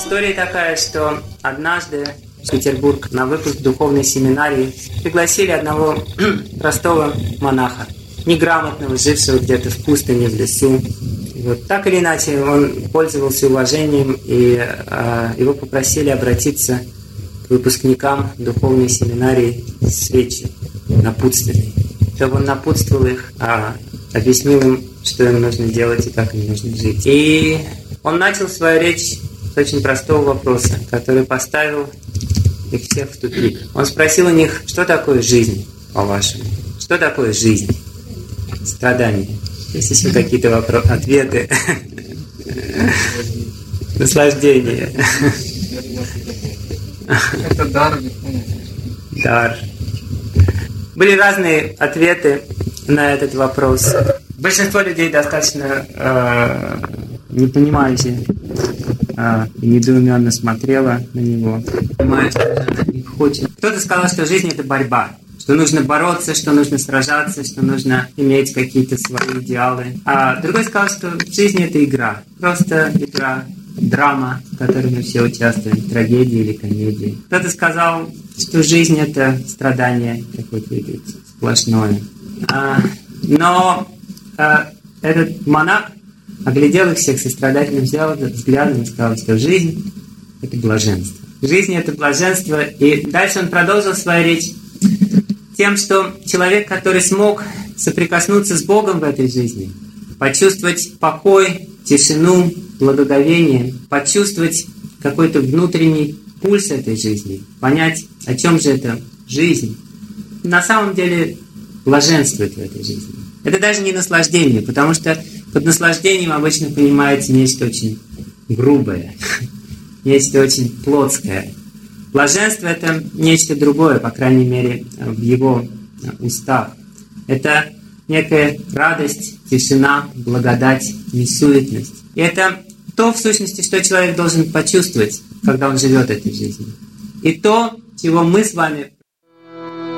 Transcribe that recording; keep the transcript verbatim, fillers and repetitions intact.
История такая, что однажды в Петербург на выпуск духовной семинарии пригласили одного простого монаха, неграмотного, жившего где-то в пустыне, в лесу. И вот так или иначе он пользовался уважением, и э, его попросили обратиться к выпускникам духовной семинарии с речью напутственной, чтобы он напутствовал их, а, объяснил им, что им нужно делать и как им нужно жить. И он начал свою речь с очень простого вопроса, который поставил их всех в тупик. Он спросил у них, что такое жизнь, по-вашему? Что такое жизнь? Страдания. Есть еще какие-то вопросы, ответы? Наслаждение. Это дар. Дар. Были разные ответы на этот вопрос. Большинство людей достаточно э, непонимающе э, и недоуменно смотрело на него. Понимает, что она не хочет. Кто-то сказал, что жизнь — это борьба. Что нужно бороться, что нужно сражаться, что нужно иметь какие-то свои идеалы. А другой сказал, что жизнь — это игра. Просто игра, драма, в которой мы все участвуем, трагедия или комедия. Кто-то сказал, что жизнь — это страдание какое-то сплошное. А, но а, этот монах оглядел их всех сострадательным взглядом и сказал, что жизнь — это блаженство. Жизнь — это блаженство. И дальше он продолжил свою речь тем, что человек, который смог соприкоснуться с Богом в этой жизни, почувствовать покой, тишину, благоговение, почувствовать какой-то внутренний пульс этой жизни, понять, о чем же эта жизнь, на самом деле блаженствует в этой жизни. Это даже не наслаждение, потому что под наслаждением обычно понимается нечто очень грубое, нечто очень плотское. Блаженство — это нечто другое, по крайней мере, в его устах. Это некая радость, тишина, благодать, несуетность. И это то, в сущности, что человек должен почувствовать, когда он живет этой жизнью. И то, чего мы с вами